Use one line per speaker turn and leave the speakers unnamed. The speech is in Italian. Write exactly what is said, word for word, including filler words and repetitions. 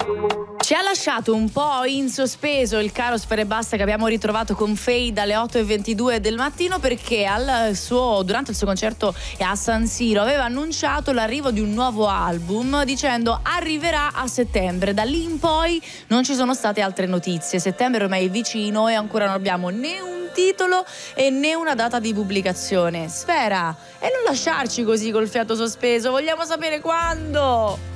Ci ha lasciato un po' in sospeso il caro Sfera Ebbasta che abbiamo ritrovato con Fade alle otto e ventidue del mattino, perché al suo, durante il suo concerto a San Siro aveva annunciato l'arrivo di un nuovo album dicendo arriverà a settembre. Da lì in poi non ci sono state altre notizie. Settembre ormai è vicino e ancora non abbiamo né un titolo e né una data di pubblicazione. Sfera, e non lasciarci così col fiato sospeso, vogliamo sapere quando!